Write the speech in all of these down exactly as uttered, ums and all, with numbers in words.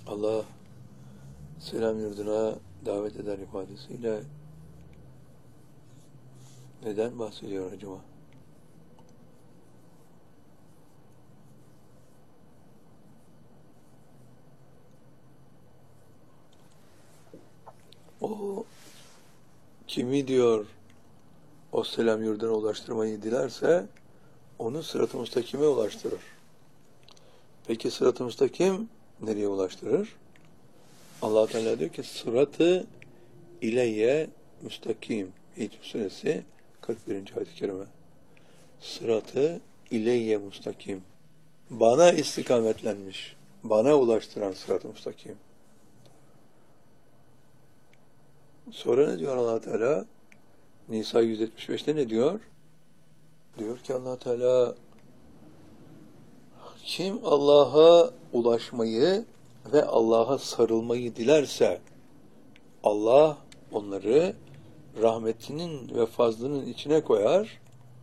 Allah selam yurduna davet eder ifadesiyle neden bahsediyor acaba? O kimi diyor o selam yurduna ulaştırmayı dilerse onu sırat-ı müstakime ulaştırır. Peki sırat-ı müstakim nereye ulaştırır? Allah Teala diyor ki sırat-ı ileyye müstakim. Hicr suresi kırk birinci ayet-i kerime. Sırat-ı ileyye müstakim. Bana istikametlenmiş. Bana ulaştıran sırat-ı müstakim. Sonra ne diyor Allah Teala? Nisa yüz yetmiş beşte ne diyor? Diyor ki Allah Teala kim Allah'a ulaşmayı ve Allah'a sarılmayı dilerse Allah onları rahmetinin ve fazlının içine koyar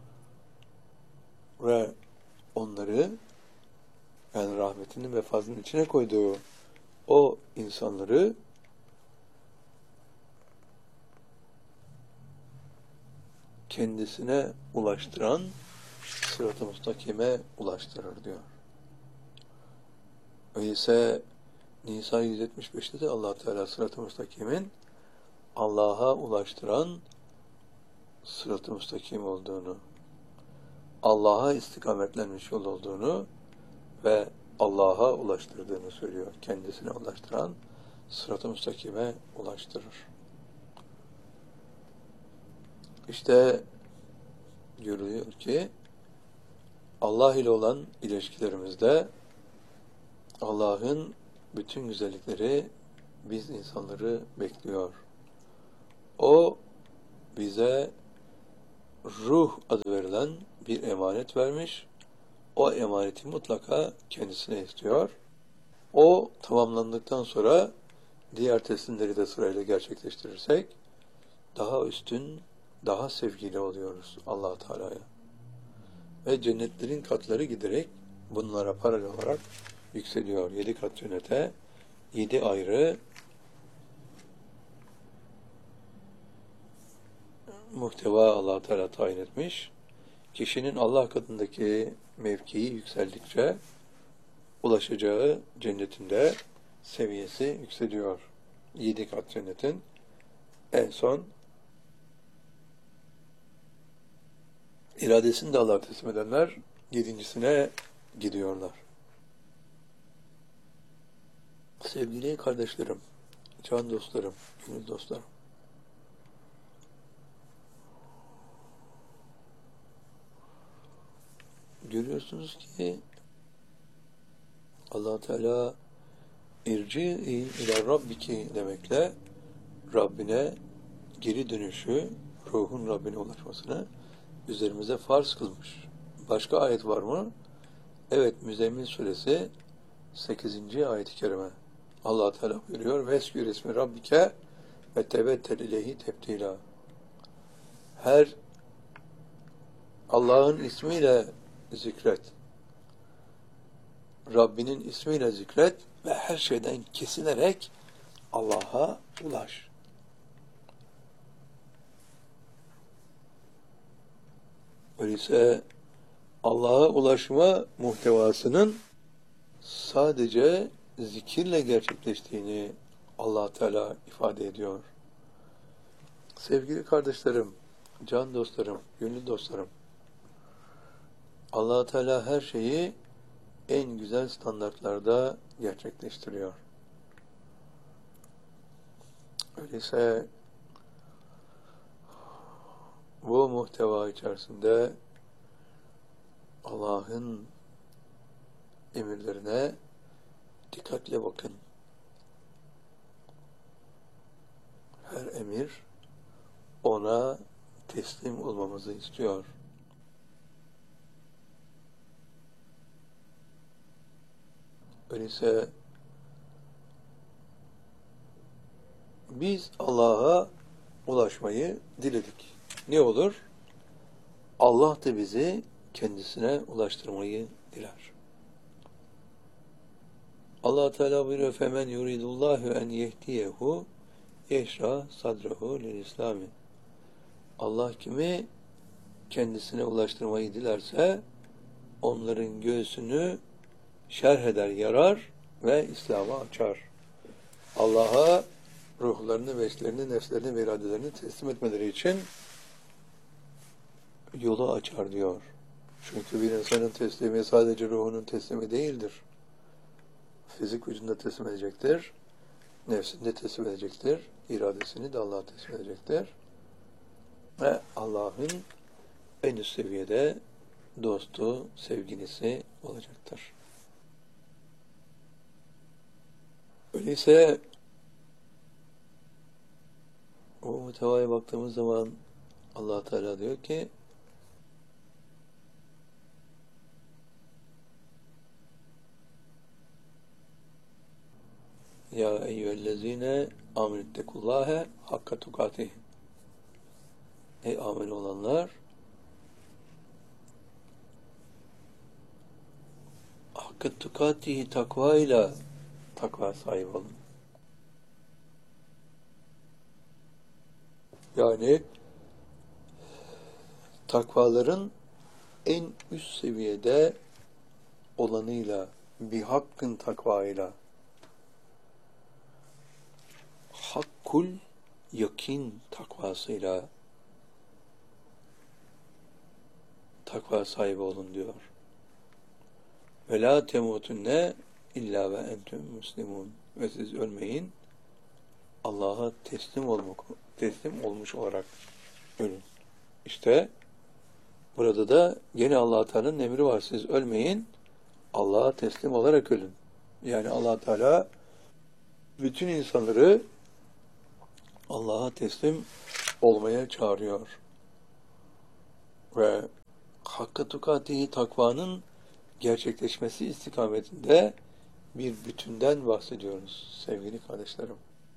ve onları yani rahmetinin ve fazlının içine koyduğu o insanları kendisine ulaştıran sırat-ı müstakime ulaştırır diyor. Öyleyse Nisa yüz yetmiş beşte de Allah Teala sırat-ı müstakimin Allah'a ulaştıran sırat-ı müstakim olduğunu, Allah'a istikametlenmiş yol olduğunu ve Allah'a ulaştırdığını söylüyor. Kendisine ulaştıran sırat-ı müstakime ulaştırır. İşte görülüyor ki Allah ile olan ilişkilerimizde Allah'ın bütün güzellikleri biz insanları bekliyor. O bize ruh adı verilen bir emanet vermiş. O emaneti mutlaka kendisine istiyor. O tamamlandıktan sonra diğer teslimleri de sırayla gerçekleştirirsek daha üstün, daha sevgili oluyoruz Allah Teala'ya. Ve cennetlerin katları giderek bunlara paralel olarak yükseliyor. Yedi kat cennete, yedi ayrı muhteva Allah Teala tayin etmiş. Kişinin Allah katındaki mevkii yükseldikçe ulaşacağı cennetinde seviyesi yükseliyor. Yedi kat cennetin en son iradesini de Allah'a teslim edenler yedincisine gidiyorlar. Sevgili kardeşlerim, can dostlarım, gönül dostlarım. Görüyorsunuz ki Allah Teala irci'i ila rabbiki demekle Rabbine geri dönüşü, ruhun Rabbine ulaşmasını üzerimize farz kılmış. Başka ayet var mı? Evet, Müzzemmil suresi sekizinci ayet-i kerime. Allah Teala buyuruyor: "Veskür ismi rabbike ve tebettel ileyhi tebtila." Her Allah'ın ismiyle zikret. Rabbinin ismiyle zikret ve her şeyden kesilerek Allah'a ulaş. Öyleyse Allah'a ulaşma muhtevasının sadece zikirle gerçekleştiğini Allah Teala ifade ediyor. Sevgili kardeşlerim, can dostlarım, gönül dostlarım, Allah Teala her şeyi en güzel standartlarda gerçekleştiriyor. Öyleyse bu muhteva içerisinde Allah'ın emirlerine dikkatle bakın. Her emir ona teslim olmamızı istiyor. Öyleyse biz Allah'a ulaşmayı diledik. Ne olur? Allah da bizi kendisine ulaştırmayı diler. Allah Teala buyuruyor femen yuridullahu en yehdiyehu yeşra sadrahu lil İslami. Allah kimi kendisine ulaştırmayı dilerse onların göğsünü şerh eder, yarar ve İslam'a açar. Allah'a ruhlarını, veslerini, nefslerini ve iradelerini teslim etmeleri için yolu açar diyor. Çünkü bir insanın teslimi sadece ruhunun teslimi değildir. Fizik vücudunda teslim edecektir. Nefsini de teslim edecektir. İradesini de Allah'a teslim edecektir. Ve Allah'ın en üst seviyede dostu, sevgilisi olacaktır. Öyleyse o muhtevaya baktığımız zaman Allah Teala diyor ki Ya eyyühellezine amenüttekullâhe hakka tukatih. Ey amin olanlar, hakka tukatihi takvayla takva sahibi olun. Yani takvaların en üst seviyede olanıyla, bir hakkın takvayla, hakkul yakin takvasıyla takva sahibi olun diyor. Ve la temutunne illa ve entüm müslimun. Ve siz ölmeyin, Allah'a teslim olmak, teslim olmuş olarak ölün. İşte burada da gene Allah Teala'nın emri var. Siz ölmeyin, Allah'a teslim olarak ölün. Yani Allah Teala bütün insanları Allah'a teslim olmaya çağırıyor. Ve hakka tukatihi takvanın gerçekleşmesi istikametinde bir bütünden bahsediyoruz sevgili kardeşlerim.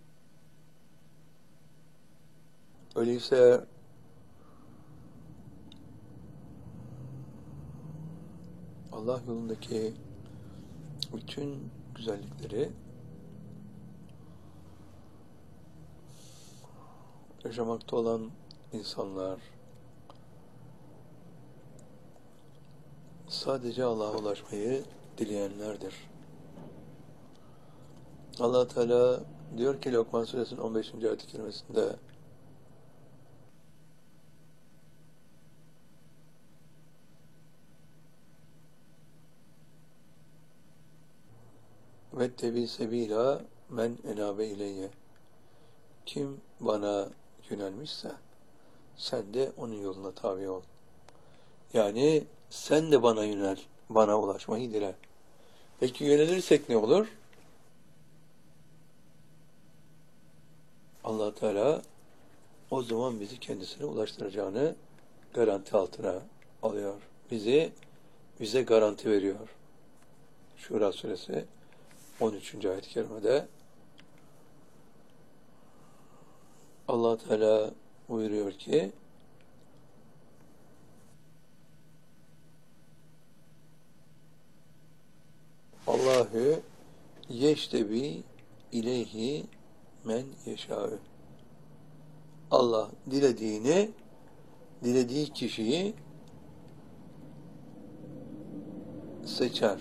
Öyleyse Allah yolundaki bütün güzellikleri yaşamakta olan insanlar sadece Allah'a ulaşmayı dileyenlerdir. Allah Teala diyor ki Lokman Suresinin on beşinci ayet-i kerimesinde vettebi sebila men enabe ileyye. Kim bana yönelmişse sen de onun yoluna tabi ol. Yani sen de bana yönel, bana ulaşmayı dile. Peki yönelirsek ne olur? Allah Teala o zaman bizi kendisine ulaştıracağını garanti altına alıyor. Bizi bize garanti veriyor. Şura Suresi on üçüncü ayet-i kerimede Allah Teala buyuruyor ki Allahu yeştebi ileyhi men yeşâ'ü. Allah dilediğini, dilediği kişiyi seçer.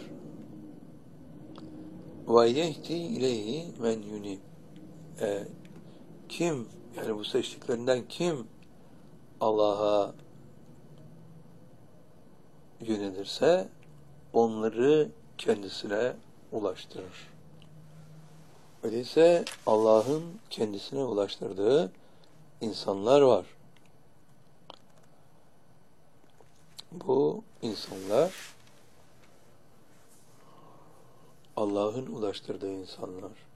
Ve yehdi ileyhi men yunib. E, kim, yani bu seçtiklerinden kim Allah'a yönelirse onları kendisine ulaştırır. Öyleyse Allah'ın kendisine ulaştırdığı insanlar var. Bu insanlar Allah'ın ulaştırdığı insanlar.